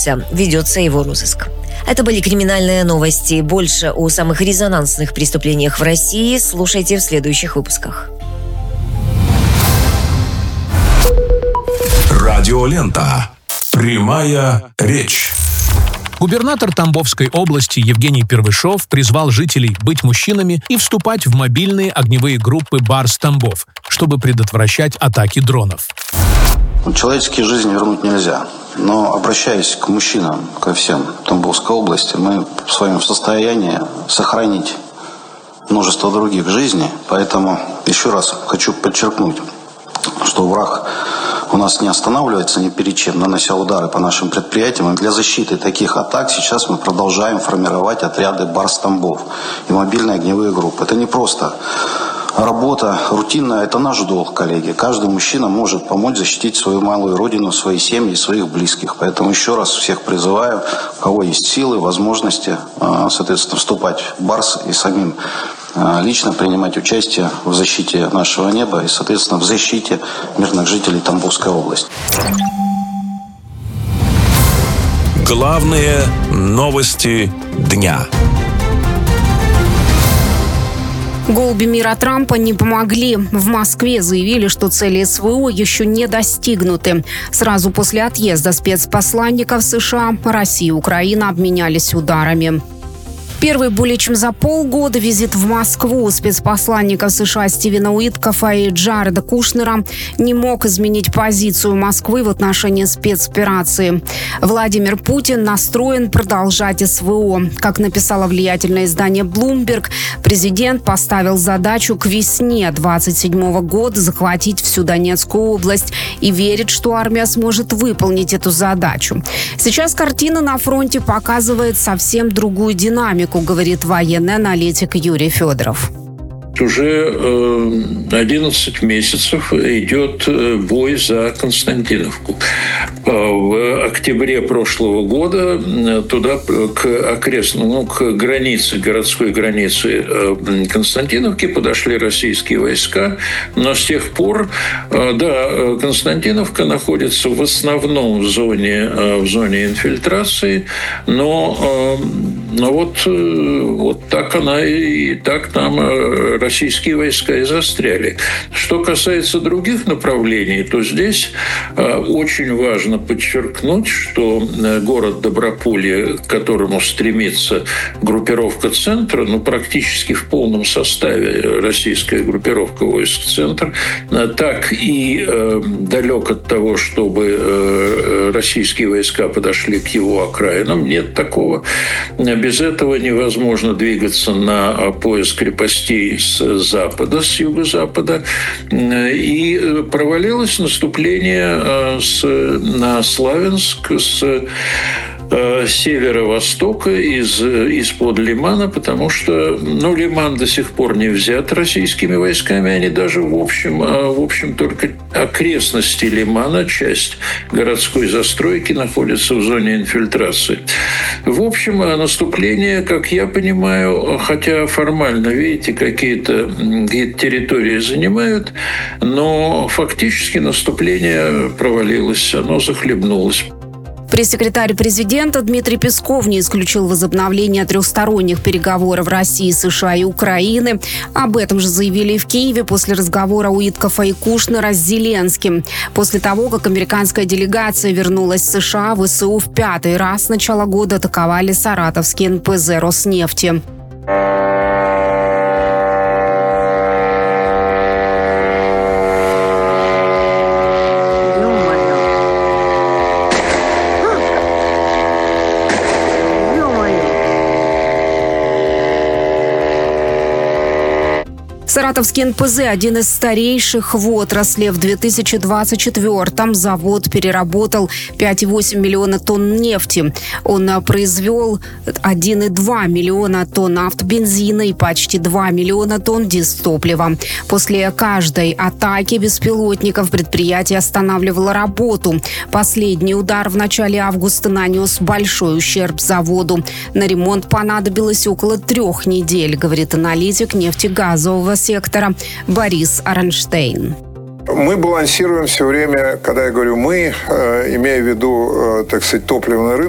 вернулся. Ведется его розыск. Это были криминальные новости. Больше о самых резонансных преступлениях в России слушайте в следующих выпусках. Радиолента. Прямая речь. Губернатор Тамбовской области Евгений Первышов призвал жителей быть мужчинами и вступать в мобильные огневые группы «Барс Тамбов», чтобы предотвращать атаки дронов. Человеческие жизни вернуть нельзя. Но, обращаясь к мужчинам, ко всем Тамбовской области, мы с вами в состоянии сохранить множество других жизней. Поэтому еще раз хочу подчеркнуть, что враг у нас не останавливается ни перед чем, нанося удары по нашим предприятиям. И для защиты таких атак сейчас мы продолжаем формировать отряды «Барс Тамбов» и мобильные огневые группы. Это не просто работа рутинная, это наш долг, коллеги. Каждый мужчина может помочь защитить свою малую родину, свои семьи, своих близких. Поэтому еще раз всех призываю, у кого есть силы, возможности, соответственно, вступать в «Барс» и самим лично принимать участие в защите нашего неба и, соответственно, в защите мирных жителей Тамбовской области. Главные новости дня. Голуби мира Трампа не помогли. В Москве заявили, что цели СВО еще не достигнуты. Сразу после отъезда спецпосланников США Россия и Украина обменялись ударами. Первый более чем за полгода визит в Москву спецпосланников США Стивена Уиткофа и Джареда Кушнера не мог изменить позицию Москвы в отношении спецоперации. Владимир Путин настроен продолжать СВО. Как написало влиятельное издание Bloomberg, президент поставил задачу к весне 2027 года захватить всю Донецкую область и верит, что армия сможет выполнить эту задачу. Сейчас картина на фронте показывает совсем другую динамику, говорит военный аналитик Юрий Федоров. Уже 11 месяцев идет бой за Константиновку. В октябре прошлого года туда к границе, городской границе Константиновки подошли российские войска. Но с тех пор, Константиновка находится в основном в зоне инфильтрации, но вот так она и так там российские войска и застряли. Что касается других направлений, то здесь очень важно подчеркнуть, что город Доброполье, к которому стремится группировка «Центр», практически в полном составе российская группировка войск «Центр», так и далек от того, чтобы российские войска подошли к его окраинам. Нет такого. Без этого невозможно двигаться на пояс крепостей с запада, с юго-запада. И провалилось наступление на Славянск с северо-востока из-под Лимана, потому что Лиман до сих пор не взят российскими войсками. Они даже в общем только окрестности Лимана, часть городской застройки, находятся в зоне инфильтрации. В общем, наступление, как я понимаю, хотя формально, видите, какие-то территории занимают, но фактически наступление провалилось, оно захлебнулось. Пресс-секретарь президента Дмитрий Песков не исключил возобновление трехсторонних переговоров России, США и Украины. Об этом же заявили и в Киеве после разговора Уиткофа и Кушнера с Зеленским. После того, как американская делегация вернулась в США, ВСУ в 5-й раз с начала года атаковали саратовский НПЗ «Роснефти». Саратовский НПЗ – один из старейших в отрасли. В 2024-м завод переработал 5,8 миллиона тонн нефти. Он произвел 1,2 миллиона тонн автобензина и почти 2 миллиона тонн дизтоплива. После каждой атаки беспилотников предприятие останавливало работу. Последний удар в начале августа нанес большой ущерб заводу. На ремонт понадобилось около 3 недель, говорит аналитик нефтегазового сектора Борис Аронштейн. Мы балансируем все время, когда я говорю «мы», имея в виду, так сказать, топливный рынок.